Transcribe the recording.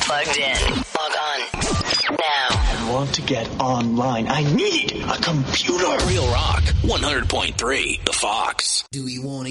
plugged in. Log on now. I want to get online. I need a computer. Real Rock 100.3 The Fox. Do we want